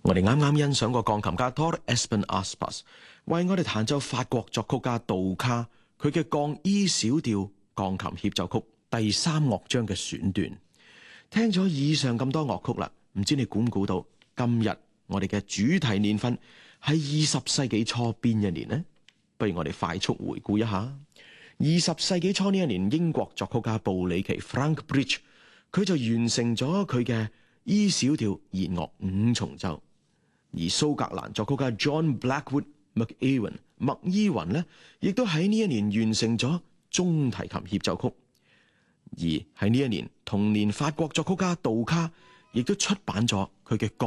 我哋啱啱欣賞過鋼琴家 Thor Espen Aspas 為我哋彈奏法國作曲家杜卡佢嘅降 E 小調鋼琴協奏曲第3樂章嘅選段。聽咗以上咁多樂曲啦，唔知你估唔估到今日我哋嘅主題年份係20世紀初邊一年呢？不如我哋快速回顧一下20世紀初呢一年，英國作曲家布里奇 Frank Bridge 佢就完成咗佢嘅 E 小調弦樂5重奏。而蘇格蘭作曲家 John Blackwood McEwen 麥伊雲呢，亦都喺呢一年完成咗中提琴協奏曲。而喺呢一年，同年法國作曲家杜卡亦都出版咗佢嘅